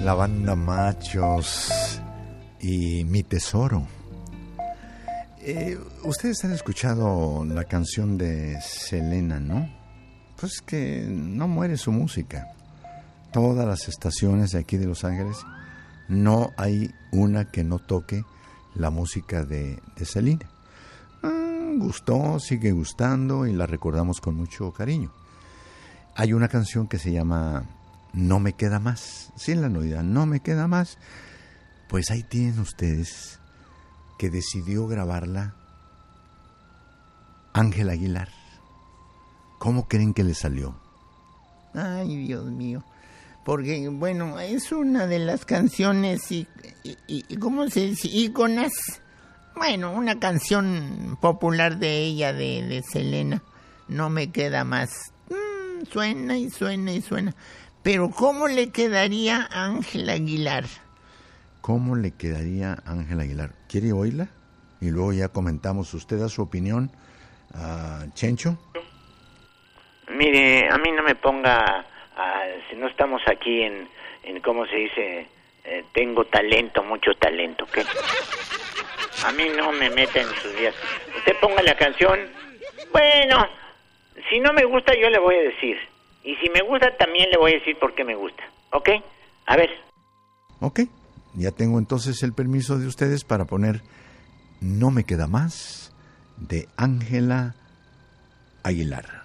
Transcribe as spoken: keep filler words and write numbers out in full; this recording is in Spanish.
La banda Machos y Mi Tesoro. Eh, ustedes han escuchado la canción de Selena, ¿no? Pues que no muere su música. Todas las estaciones de aquí de Los Ángeles, no hay una que no toque la música de, de Selena. Ah, gustó, sigue gustando y la recordamos con mucho cariño. Hay una canción que se llama No me queda más. Sí, la novedad, No me queda más. Pues ahí tienen ustedes que decidió grabarla Ángel Aguilar. ¿Cómo creen que le salió? Ay, Dios mío. Porque, bueno, es una de las canciones, y, y, y ¿cómo se dice? Íconas. Bueno, una canción popular de ella, de, de Selena. No me queda más. Mm, suena y suena y suena. Pero ¿cómo le quedaría a Ángel Aguilar? ¿Cómo le quedaría a Ángel Aguilar? ¿Quiere oírla? Y luego ya comentamos. ¿Usted da su opinión, uh, Chencho? Mire, a mí no me ponga, uh, si no estamos aquí en, en ¿cómo se dice? Eh, tengo talento, mucho talento, ¿qué? A mí no me meta en sus días. Usted ponga la canción. Bueno, si no me gusta yo le voy a decir. Y si me gusta también le voy a decir por qué me gusta. ¿Ok? A ver. Ok, ya tengo entonces el permiso de ustedes para poner No me queda más de Ángela Aguilar.